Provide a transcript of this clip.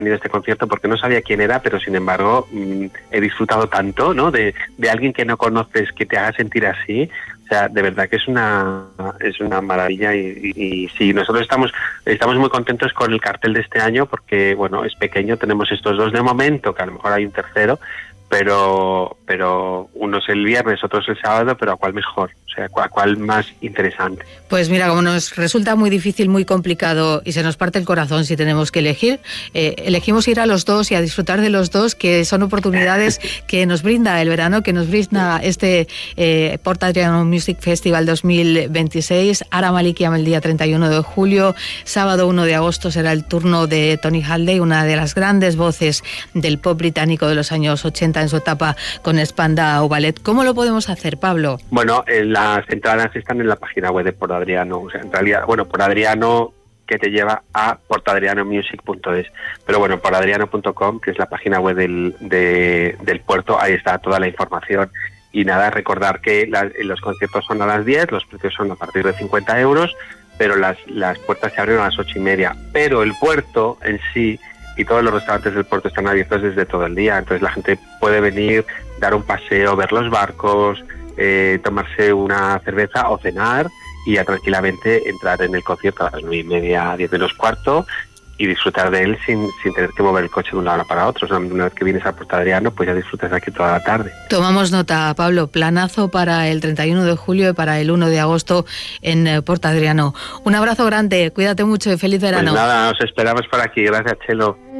venido a este concierto porque no sabía quién era, pero sin embargo he disfrutado tanto, ¿no? De alguien que no conoces que te haga sentir así. O sea, de verdad que es una maravilla y sí, nosotros estamos muy contentos con el cartel de este año porque, bueno, es pequeño, tenemos estos dos de momento, que a lo mejor hay un tercero, pero uno es el viernes, otro es el sábado, pero ¿a cuál mejor? O sea, ¿a cuál más interesante? Pues mira, como nos resulta muy difícil, muy complicado y se nos parte el corazón si tenemos que elegir, elegimos ir a los dos y a disfrutar de los dos, que son oportunidades que nos brinda el verano, que nos brinda este Port Adriano Music Festival 2026. Ara Malikian el día 31 de julio, sábado 1 de agosto será el turno de Tony Halday, una de las grandes voces del pop británico de los años 80 en su etapa con Spandau Ballet. ¿Cómo lo podemos hacer, Pablo? Bueno, las entradas están en la página web de Port Adriano. O sea, en realidad, bueno, Port Adriano, que te lleva a portadrianomusic.es. Pero bueno, portadriano.com, que es la página web del puerto, ahí está toda la información. Y nada, recordar que los conciertos son a las 10, los precios son a partir de 50 euros, pero las puertas se abren a las 8:30. Pero el puerto en sí y todos los restaurantes del puerto están abiertos desde todo el día. Entonces la gente puede venir, dar un paseo, ver los barcos, tomarse una cerveza o cenar y ya tranquilamente entrar en el concierto a las 9:30, 10:15 y disfrutar de él sin tener que mover el coche de un lado para otro. O sea, una vez que vienes a Port Adriano, pues ya disfrutas aquí toda la tarde. Tomamos nota, Pablo. Planazo para el 31 de julio y para el 1 de agosto en Port Adriano. Un abrazo grande, cuídate mucho y feliz verano. Pues nada, os esperamos por aquí. Gracias, Chelo.